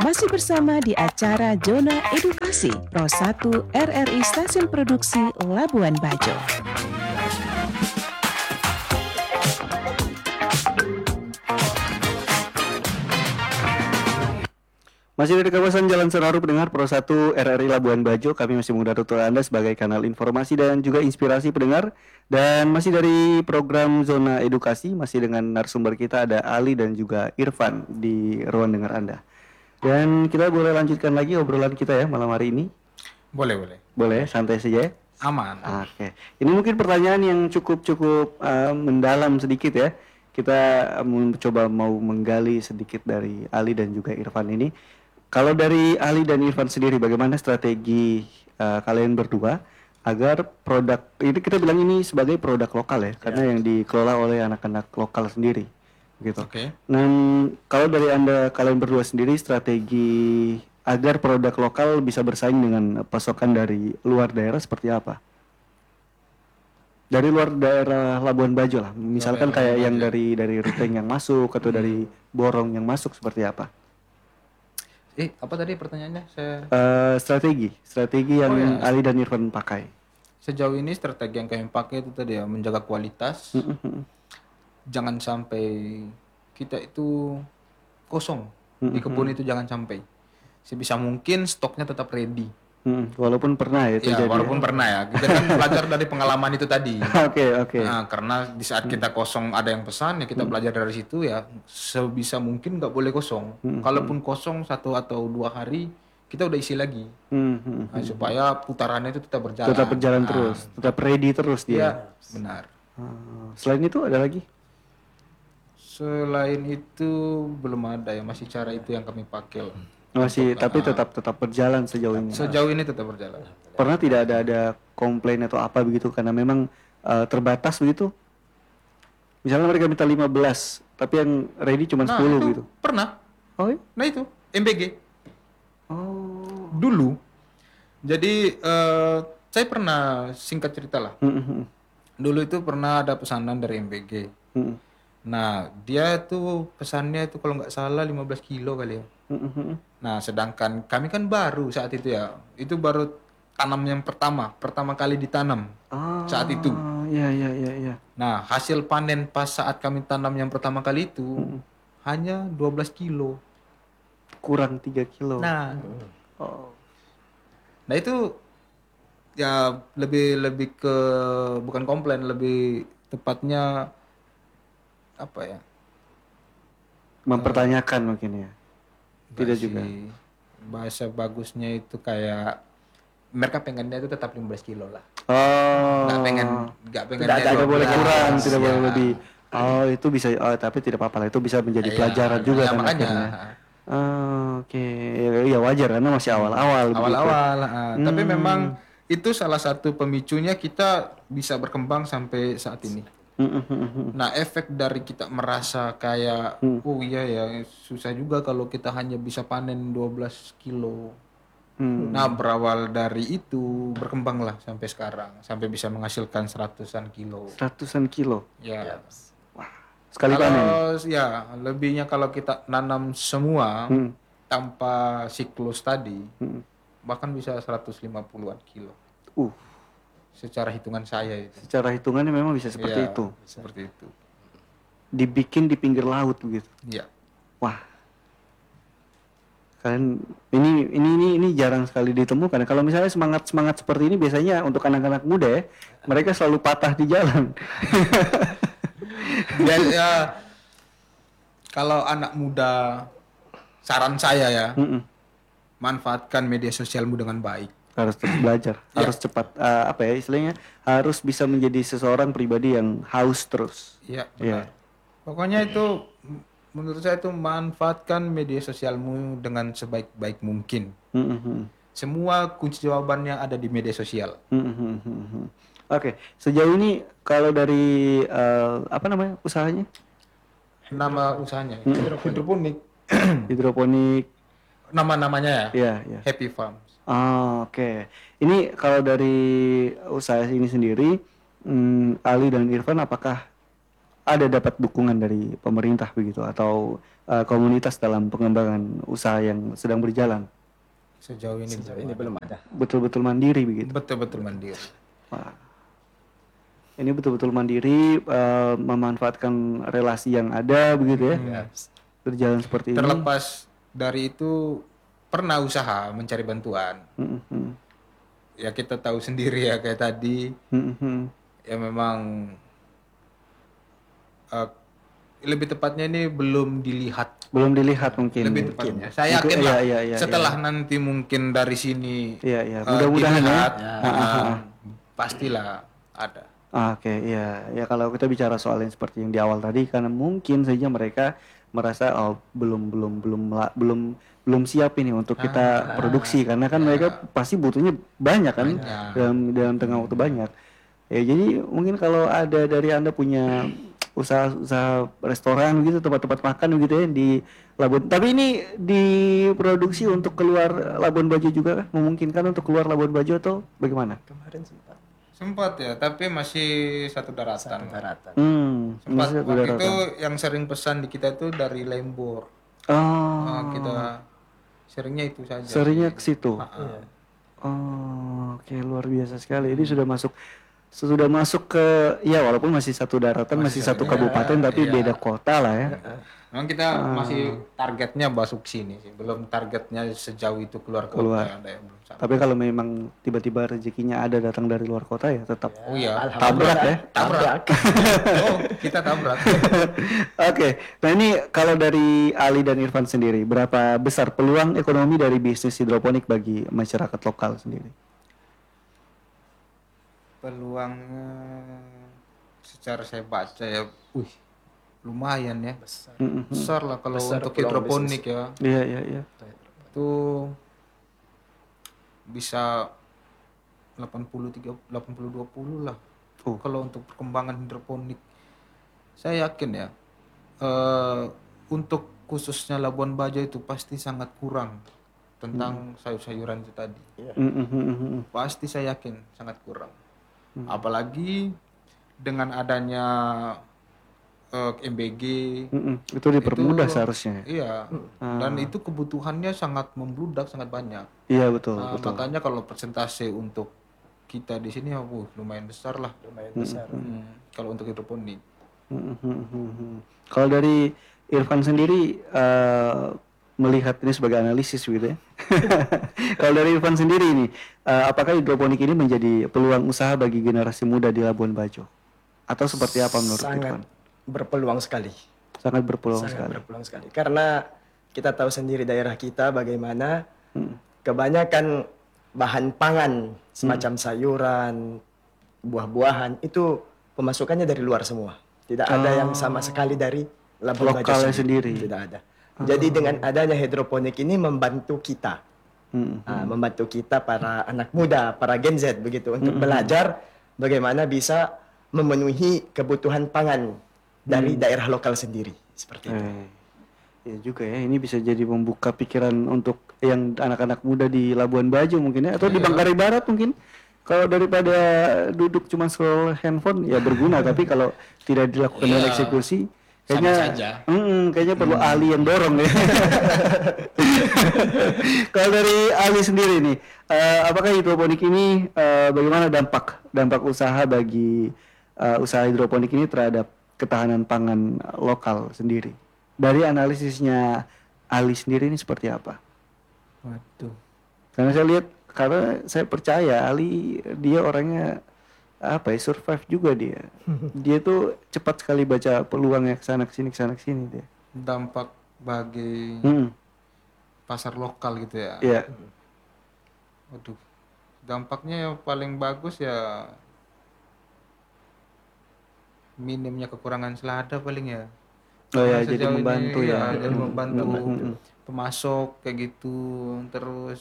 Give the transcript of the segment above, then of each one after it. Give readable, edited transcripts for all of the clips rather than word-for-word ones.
Masih bersama di acara Zona Edukasi Pro 1 RRI Stasiun Produksi Labuan Bajo. Masih dari kawasan Jalan Senaru pendengar Pro 1 RRI Labuan Bajo, kami masih mengundang tutur Anda sebagai kanal informasi dan juga inspirasi pendengar. Dan masih dari program Zona Edukasi, masih dengan narasumber kita ada Ali dan juga Irfan di ruang dengar Anda. Dan kita boleh lanjutkan lagi obrolan kita ya malam hari ini. Boleh. Boleh, santai saja ya. Aman. Oke. Ini mungkin pertanyaan yang cukup mendalam sedikit ya. Kita mencoba mau menggali sedikit dari Ali dan juga Irfan ini. Kalau dari Ali dan Irfan sendiri, bagaimana strategi kalian berdua agar produk ini, kita bilang ini sebagai produk lokal ya, karena yang dikelola oleh anak-anak lokal sendiri, gitu. Oke. Dan kalau dari kalian berdua sendiri, strategi agar produk lokal bisa bersaing dengan pasokan dari luar daerah seperti apa? Dari luar daerah Labuan Bajo lah, misalkan kayak yang dari Ruteng yang masuk atau dari Borong yang masuk seperti apa? Apa tadi pertanyaannya? Strategi yang Ali dan Irfan pakai. Sejauh ini strategi yang kami pakai itu tadi ya, menjaga kualitas. Jangan sampai kita itu kosong di kebun itu, jangan sampai. Sebisa mungkin stoknya tetap ready. Walaupun pernah ya terjadi. Walaupun pernah ya. Kita kan belajar dari pengalaman itu tadi. Oke. Nah, karena di saat kita kosong ada yang pesan ya kita belajar dari situ ya. Sebisa mungkin nggak boleh kosong. Kalaupun kosong 1 atau 2 hari kita udah isi lagi. Nah, supaya putarannya itu tetap berjalan. Tetap berjalan terus, tetap ready terus dia. Iya, benar. Selain itu ada lagi? Selain itu belum ada ya, masih cara itu yang kami pakai. Masih, tapi tetap berjalan sejauh ini. Sejauh ini tetap berjalan. Pernah tidak ada komplain atau apa begitu karena memang terbatas begitu? Misalnya mereka minta 15, tapi yang ready cuma 10 itu gitu. Pernah. Oh iya? Nah itu MBG. Oh. Dulu. Jadi saya pernah singkat cerita lah. Dulu itu pernah ada pesanan dari MBG. Nah, dia tuh pesannya itu kalau nggak salah 15 kilo kali ya. Nah, sedangkan kami kan baru saat itu ya. Itu baru tanam yang pertama kali ditanam saat itu. Iya. Nah, hasil panen pas saat kami tanam yang pertama kali itu hanya 12 kilo. Kurang 3 kilo. Nah, nah itu ya lebih ke bukan komplain, lebih tepatnya apa ya? Mempertanyakan mungkin ya. Tidak juga. Bahasa bagusnya itu kayak mereka pengennya itu tetap 15 kilo lah. Oh. Nggak pengen Tidak boleh kurang, tidak boleh ya. lebih. Oh, itu bisa. Oh, tapi tidak apa-apa lah. Itu bisa menjadi pelajaran juga ya, kan makanya. akhirnya. Oke. Ya wajar karena masih awal-awal. Awal-awal. Tapi memang itu salah satu pemicunya kita bisa berkembang sampai saat ini. Nah, efek dari kita merasa kayak oh iya ya susah juga kalau kita hanya bisa panen 12 kilo. Nah, berawal dari itu berkembanglah sampai sekarang, sampai bisa menghasilkan 100-an kilo. 100-an kilo. Ya. Wah, sekali panen. Ya, lebihnya kalau kita nanam semua tanpa siklus tadi bahkan bisa 150-an kilo. Secara hitungan saya itu. Secara hitungannya memang bisa seperti itu. Seperti itu. Dibikin di pinggir laut begitu. Iya. Wah. Kalian ini jarang sekali ditemukan. Kalau misalnya semangat seperti ini biasanya untuk anak-anak muda ya, mereka selalu patah di jalan. ya, kalau anak muda, saran saya ya, manfaatkan media sosialmu dengan baik. Harus terus belajar, harus cepat istilahnya harus bisa menjadi seseorang pribadi yang haus terus. Iya, benar. Pokoknya itu menurut saya itu manfaatkan media sosialmu dengan sebaik-baik mungkin. Semua kunci jawabannya ada di media sosial. Oke, sejauh ini kalau dari usahanya? Nama usahanya hidroponik. Hidroponik. Nama-namanya ya? Iya. Happy Farms. Oke. Ini kalau dari usaha ini sendiri, Ali dan Irfan apakah ada dapat dukungan dari pemerintah begitu atau komunitas dalam pengembangan usaha yang sedang berjalan? Sejauh ini belum ada. Betul-betul mandiri begitu. betul-betul mandiri. Wah. Ini betul-betul mandiri, memanfaatkan relasi yang ada begitu ya. Berjalan seperti ini. Terlepas dari itu pernah usaha mencari bantuan. Ya kita tahu sendiri ya kayak tadi. Ya memang lebih tepatnya ini belum dilihat. Belum dilihat mungkin. Lebih tepatnya. Saya yakin lah setelah nanti mungkin dari sini mudah-mudahan dilihat, pastilah ada. Oke, ya kalau kita bicara soal yang seperti yang di awal tadi, karena mungkin saja mereka merasa belum siap ini untuk kita produksi, karena kan mereka pasti butuhnya banyak kan dalam tengah waktu banyak. Ya jadi mungkin kalau ada dari Anda punya usaha restoran gitu, tempat-tempat makan gitu ya di Labuan. Tapi ini diproduksi untuk keluar Labuan Bajo juga, memungkinkan untuk keluar Labuan Bajo atau bagaimana? Kemarin Sempat ya, tapi masih satu daratan. Sempat masih satu waktu daratan. itu yang sering pesan di kita itu dari Lembor. Kita seringnya itu saja. Seringnya ke situ. Oke, luar biasa sekali. Ini sudah masuk ke, ya walaupun masih satu daratan, masih satu kabupaten, tapi beda kota lah ya. Memang kita masih targetnya masuk sini sih, belum targetnya sejauh itu keluar kota. Ada yang belum sampai. Tapi kalau memang tiba-tiba rezekinya ada datang dari luar kota ya tetap Oh iya, tabrak ya. tabrak. Kita tabrak. Oke, nah ini kalau dari Ali dan Irfan sendiri, berapa besar peluang ekonomi dari bisnis hidroponik bagi masyarakat lokal sendiri? Peluangnya secara saya baca ya, lumayan ya, besar lah kalau untuk hidroponik ya. Iya. Itu bisa 80-20 lah. Kalau untuk perkembangan hidroponik, saya yakin ya, untuk khususnya Labuan Bajo itu pasti sangat kurang tentang sayur-sayuran itu tadi. Pasti saya yakin sangat kurang. Apalagi dengan adanya MBG itu dipermudah seharusnya. Iya. Dan itu kebutuhannya sangat membludak, sangat banyak. Iya betul. Makanya kalau persentase untuk kita di sini lumayan besar lah. Kalau untuk hidroponik. Kalau dari Irfan sendiri melihat ini sebagai analisis gitu ya. Kalau dari Irfan sendiri ini, apakah hidroponik ini menjadi peluang usaha bagi generasi muda di Labuan Bajo? Atau seperti apa menurut Irfan? Berpeluang sekali. Sangat berpeluang sekali. Karena kita tahu sendiri daerah kita bagaimana kebanyakan bahan pangan semacam sayuran, buah-buahan itu pemasukannya dari luar semua. Tidak ada yang sama sekali dari Labuan Bajo sendiri. Tidak ada. Jadi dengan adanya hidroponik ini membantu kita. Membantu kita para anak muda, para Gen Z begitu untuk belajar bagaimana bisa memenuhi kebutuhan pangan dari daerah lokal sendiri seperti itu. Ya juga ya, ini bisa jadi membuka pikiran untuk yang anak-anak muda di Labuan Bajo mungkin ya, atau di Bangkarai Barat mungkin. Kalau daripada duduk cuma scroll handphone ya berguna, tapi kalau tidak dilakukan dengan eksekusi kayaknya perlu ahli yang dorong ya. Kalau dari ahli sendiri nih, apakah hidroponik ini bagaimana dampak usaha bagi usaha hidroponik ini terhadap ketahanan pangan lokal sendiri? Dari analisisnya Ali sendiri ini seperti apa? Karena saya percaya Ali dia orangnya survive juga dia. Dia tuh cepat sekali baca peluangnya kesana kesini dia. Dampak bagi pasar lokal gitu ya. Iya. Dampaknya yang paling bagus ya minimnya kekurangan selada paling ya. Jadi membantu jadi membantu pemasok kayak gitu, terus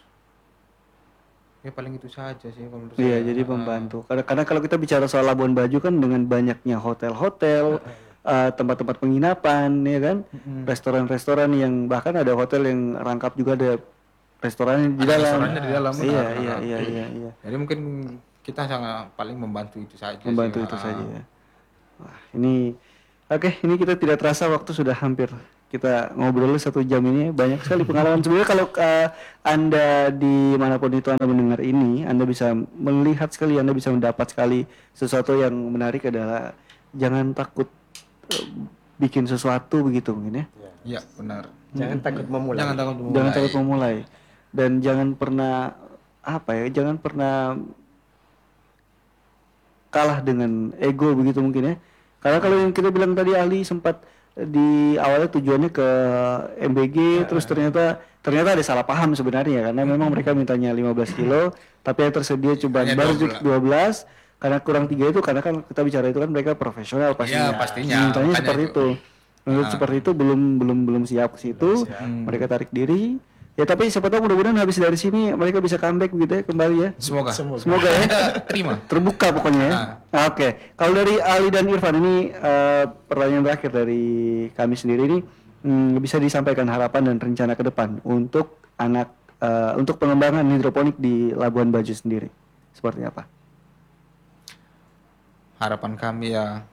ya paling itu saja sih kalau menurut saya. Jadi membantu. Karena kalau kita bicara soal Labuan Bajo kan dengan banyaknya hotel-hotel, tempat-tempat penginapan, ya kan, restoran-restoran yang bahkan ada hotel yang rangkap juga ada restorannya di dalam. Restorannya di dalam. Iya. Jadi mungkin kita sangat paling membantu itu saja. Membantu itu saja. Wah, ini Oke, ini kita tidak terasa waktu sudah hampir kita ngobrol 1 jam ini, banyak sekali pengalaman. Sebenarnya kalau Anda dimanapun itu Anda mendengar ini, Anda bisa melihat sekali, Anda bisa mendapat sekali sesuatu yang menarik adalah jangan takut eh, bikin sesuatu begitu mungkin ya. Ya, benar. Jangan takut memulai. Jangan takut memulai. Jangan takut memulai dan jangan pernah jangan pernah kalah dengan ego begitu mungkin ya. Karena kalau yang kita bilang tadi ahli sempat di awalnya tujuannya ke MBG terus ternyata ada salah paham sebenarnya karena memang mereka mintanya 15 kilo tapi yang tersedia cuma Hanya baru 12. 12 karena kurang 3 itu karena kan kita bicara itu kan mereka profesional pastinya. Ya, pastinya. Mintanya Makanya seperti itu. Menurut seperti itu belum siap ke situ. Mereka tarik diri. Ya tapi siapa tahu mudah-mudahan habis dari sini mereka bisa comeback gitu ya kembali ya. Semoga. Semoga ya. Kita terima. Terbuka pokoknya ya. Oke. Kalau dari Ali dan Irfan ini pertanyaan terakhir dari kami sendiri ini bisa disampaikan harapan dan rencana ke depan untuk untuk pengembangan hidroponik di Labuan Bajo sendiri. Seperti apa? Harapan kami ya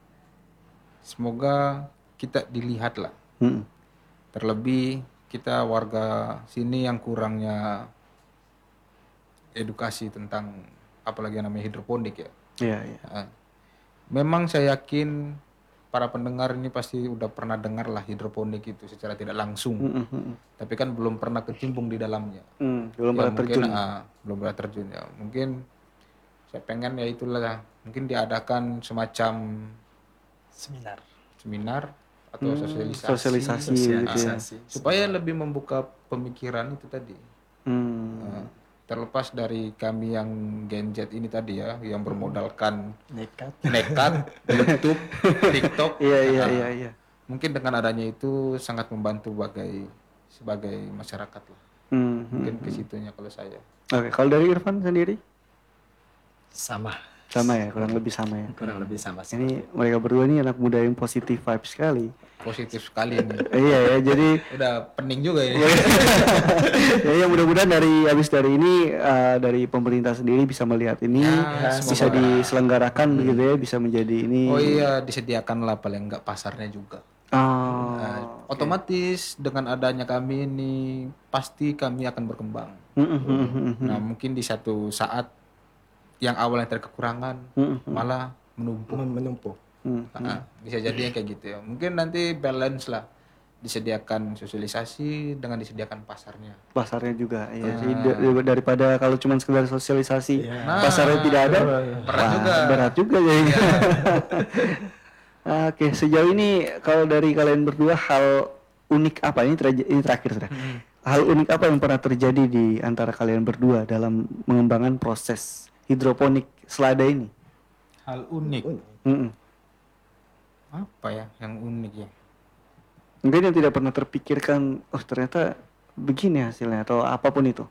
semoga kita dilihat lah. Mm-mm. Terlebih kita warga sini yang kurangnya edukasi tentang apalagi yang namanya hidroponik ya. Iya, iya. Nah, memang saya yakin para pendengar ini pasti udah pernah dengar lah hidroponik itu secara tidak langsung. Tapi kan belum pernah kecimpung di dalamnya. Belum Ya, pernah mungkin, terjun. belum pernah terjun ya. Mungkin saya pengen ya itulah mungkin diadakan semacam seminar atau Sosialisasi gitu ya. supaya lebih membuka pemikiran itu tadi. Hmm. Terlepas dari kami yang Gen Z ini tadi ya yang bermodalkan Nekat. YouTube, TikTok. Iya. Mungkin dengan adanya itu sangat membantu sebagai masyarakat lah. Mungkin ke situnya kalau saya. Oke, kalau dari Irfan sendiri? Sama. Sama ya, kurang lebih sama ya. Kurang lebih sama sih. Ini mereka berdua ini anak muda yang positif vibe sekali. Positif sekali ini. Iya ya, jadi Udah pening juga ya. ya mudah-mudahan habis dari ini dari pemerintah sendiri bisa melihat ini bisa semoga. diselenggarakan begitu ya, bisa menjadi ini. Oh iya, disediakan lah paling enggak pasarnya juga. Oh, Otomatis dengan adanya kami ini pasti kami akan berkembang. Nah, mungkin di satu saat yang awalnya terkekurangan malah menumpuk. Menumpuk. Nah, bisa jadi yang kayak gitu ya. Mungkin nanti balance lah. Disediakan sosialisasi dengan disediakan pasarnya. pasarnya juga ya. Jadi daripada kalau cuma sekedar sosialisasi pasarnya tidak ada, Berat juga. berat juga jadinya. Oke, sejauh ini kalau dari kalian berdua hal unik apa ini terakhir sudah. Hal unik apa yang pernah terjadi di antara kalian berdua dalam mengembangkan proses hidroponik selada ini? Hal unik. Mm-mm. Apa ya yang unik ya? Mungkin yang tidak pernah terpikirkan, oh ternyata begini hasilnya atau apapun itu.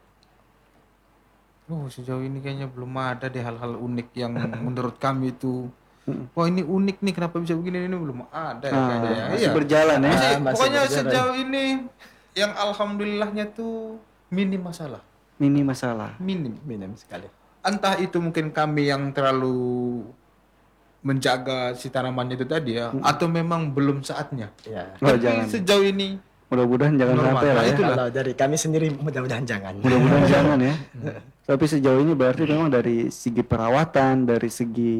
Sejauh ini kayaknya belum ada deh hal-hal unik yang menurut kami itu wah ini unik nih kenapa bisa begini ini belum ada ya kayaknya ya. Masih Iya. berjalan ya. Masih- masih pokoknya berjalan. sejauh ini yang alhamdulillahnya tuh minim masalah. Mini masalah. Minim sekali. Entah itu mungkin kami yang terlalu menjaga si tanamannya itu tadi ya atau memang belum saatnya. Ya. Oh, Tapi jangan. sejauh ini Mudah-mudahan jangan Normal. sampai lah Nah, ya. itulah. Kalau dari kami sendiri mudah-mudahan jangan. Mudah-mudahan jangan ya. Tapi sejauh ini berarti memang dari segi perawatan, dari segi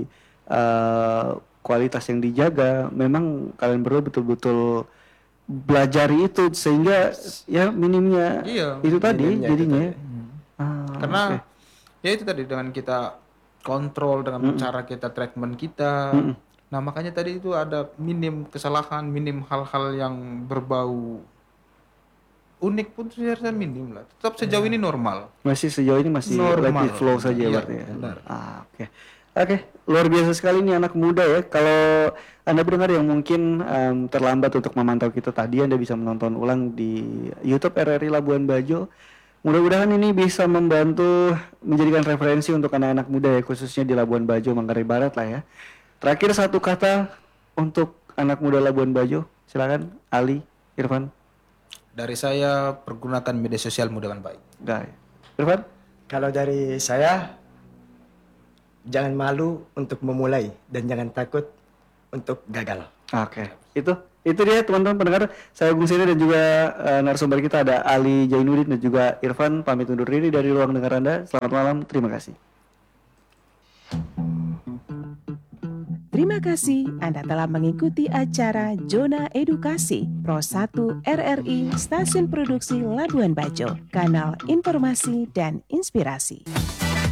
kualitas yang dijaga, memang kalian berdua betul-betul belajar itu sehingga ya minimnya Iya, itu tadi minimnya itu jadinya. tadi. Ya. karena Oke. ya itu tadi dengan kita kontrol dengan cara kita treatment kita. Nah, makanya tadi itu ada minim kesalahan, minim hal-hal yang berbau unik pun sebenarnya minim lah. Tetap sejauh ini normal. Masih sejauh ini masih Normal. let it flow saja Iya, berarti ya. benar. Oke. Oke, luar biasa sekali nih anak muda ya. Kalau Anda pendengar yang mungkin terlambat untuk memantau kita tadi, Anda bisa menonton ulang di YouTube RRI Labuan Bajo. Mudah-mudahan ini bisa membantu menjadikan referensi untuk anak-anak muda ya, khususnya di Labuan Bajo, Manggarai Barat lah ya. Terakhir satu kata untuk anak muda Labuan Bajo, silakan Ali, Irfan. Dari saya pergunakan media sosial mudah dengan baik. Guys, Irfan. Kalau dari saya, jangan malu untuk memulai dan jangan takut untuk gagal. Oke, itu dia teman-teman pendengar. Saya Gung Siri dan juga narasumber kita ada Ali Jainuddin dan juga Irfan pamit undur diri dari ruang dengar Anda. Selamat malam, terima kasih. Terima kasih Anda telah mengikuti acara Zona Edukasi Pro 1 RRI Stasiun Produksi Labuan Bajo, kanal informasi dan inspirasi.